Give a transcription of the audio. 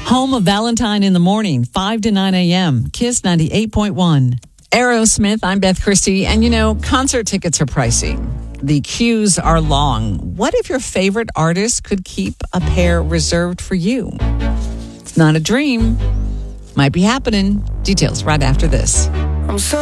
Home of Valentine in the morning, 5 to 9 a.m. Kiss 98.1. Aerosmith, I'm Beth Christie. And concert tickets are pricey. The queues are long. What if your favorite artist could keep a pair reserved for you? It's not a dream. Might be happening. Details right after this. I'm so